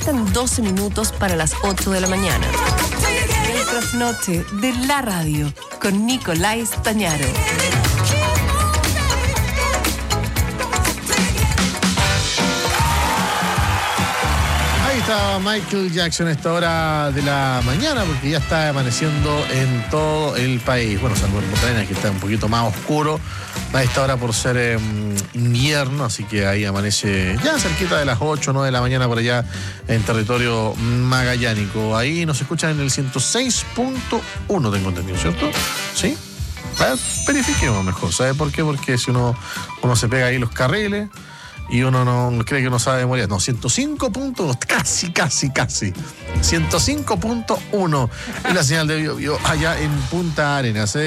Faltan 12 minutos para las 8 de la mañana. El trasnoche de la radio con Nicolás Stañaro. Ahí está Michael Jackson a esta hora de la mañana, porque ya está amaneciendo en todo el país. Bueno, salvo en Punta Arenas, que está un poquito más oscuro a esta hora por ser invierno, así que ahí amanece ya cerquita de las 8 o 9 de la mañana por allá en territorio magallánico. Ahí nos escuchan en el 106.1, tengo entendido, ¿cierto? ¿Sí? Verifiquemos mejor, ¿sabe por qué? Porque si uno se pega ahí los carriles y uno no cree que uno sabe de memoria. No, 105.1, casi. 105.1 es la señal de Bio allá en Punta Arenas.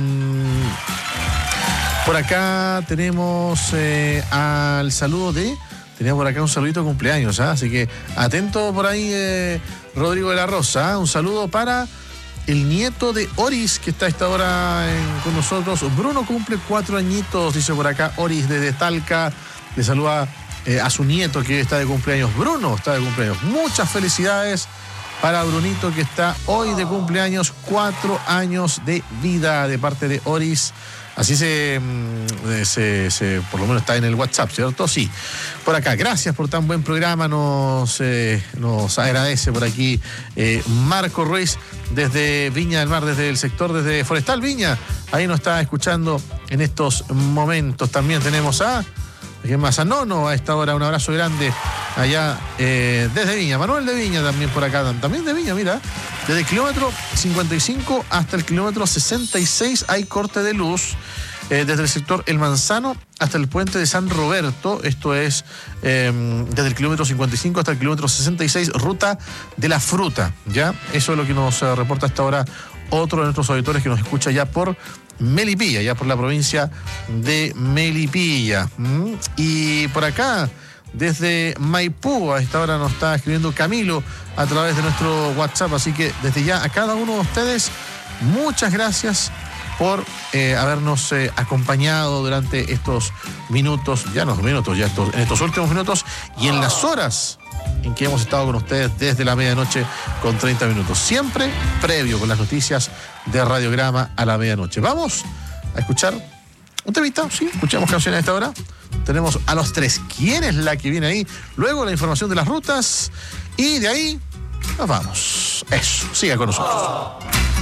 Por acá tenemos al saludo teníamos por acá un saludito de cumpleaños, así que atento por ahí, Rodrigo de la Rosa. Un saludo para el nieto de Oris, que está a esta hora con nosotros. Bruno cumple 4 añitos, dice por acá Oris desde Talca. Le saluda a su nieto que está de cumpleaños. Bruno está de cumpleaños. Muchas felicidades para Brunito, que está hoy de cumpleaños, 4 años de vida de parte de Oris. Así por lo menos está en el WhatsApp, ¿cierto? Sí. Por acá, gracias por tan buen programa. Nos agradece por aquí Marco Ruiz desde Viña del Mar, desde el sector, desde Forestal Viña. Ahí nos está escuchando en estos momentos. También tenemos a Nono a esta hora. Un abrazo grande allá desde Viña. Manuel de Viña también por acá. También de Viña, mira. Desde el kilómetro 55 hasta el kilómetro 66 hay corte de luz. Desde el sector El Manzano hasta el puente de San Roberto. Esto es desde el kilómetro 55 hasta el kilómetro 66, ruta de la fruta. ¿Ya? Eso es lo que nos reporta hasta ahora otro de nuestros auditores que nos escucha ya por Melipilla, ya por la provincia de Melipilla. Y por acá, desde Maipú, a esta hora nos está escribiendo Camilo a través de nuestro WhatsApp. Así que desde ya a cada uno de ustedes, muchas gracias por habernos acompañado durante estos minutos, en estos últimos minutos y en las horas en que hemos estado con ustedes desde la medianoche con 30 minutos. Siempre previo con las noticias de Radiograma a la medianoche. Vamos a escuchar un temita, sí, escuchamos canciones a esta hora. Tenemos a Los Tres. ¿Quién es la que viene ahí? Luego la información de las rutas y de ahí nos vamos. Eso, siga con nosotros.